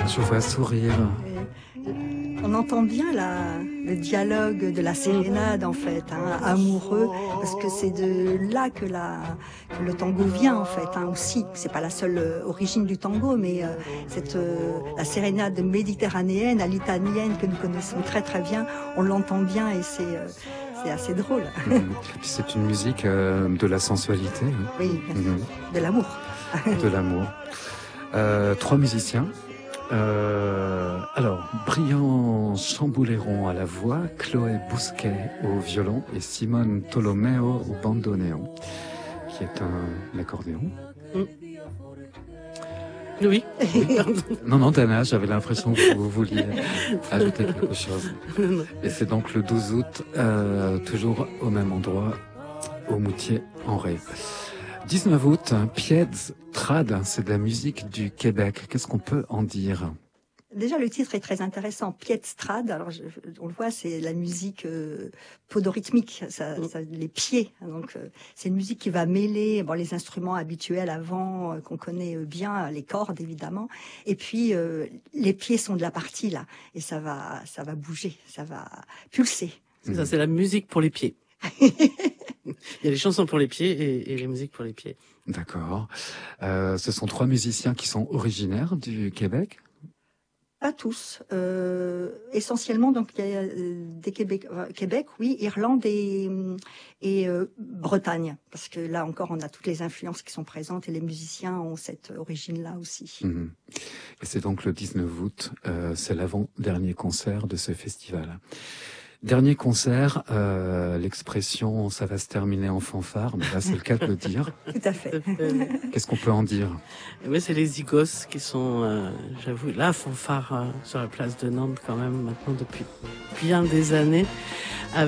Je vois sourire. On entend bien le dialogue de la sérénade en fait, hein, amoureux, parce que c'est de là que le tango vient en fait, hein, aussi. C'est pas la seule origine du tango, mais la sérénade méditerranéenne, à l'italienne que nous connaissons très très bien, on l'entend bien et c'est assez drôle. Puis c'est une musique de la sensualité. Hein. Oui, bien sûr. De l'amour. De l'amour. 3 musiciens. Alors, Brian Chambouléron à la voix, Chloé Bousquet au violon et Simone Tolomeo au bandoneon, qui est un accordéon. Oui. Non, Dana, j'avais l'impression que vous vouliez ajouter quelque chose. Et c'est donc le 12 août, toujours au même endroit, au Moutier en Ré. 19 août, Pieds Trad, c'est de la musique du Québec. Qu'est-ce qu'on peut en dire ? Déjà, le titre est très intéressant. Pied Trad, alors on le voit, c'est la musique podorhythmique, les pieds. Donc, c'est une musique qui va mêler les instruments habituels avant, qu'on connaît bien, les cordes évidemment. Et puis, les pieds sont de la partie là, et ça va bouger, ça va pulser. C'est ça, c'est la musique pour les pieds. Il y a les chansons pour les pieds et les musiques pour les pieds. D'accord. Ce sont 3 musiciens qui sont originaires du Québec ? Pas tous. Essentiellement, donc il y a des Québec, oui, Irlande et Bretagne, parce que là encore, on a toutes les influences qui sont présentes et les musiciens ont cette origine-là aussi. Et c'est donc le 19 août, c'est l'avant-dernier concert de ce festival. Dernier concert, l'expression « ça va se terminer en fanfare », mais là c'est le cas de le dire. Tout à fait. Qu'est-ce qu'on peut en dire ? Oui, c'est les Zygos qui sont, j'avoue, la fanfare sur la place de Nantes quand même maintenant depuis bien des années.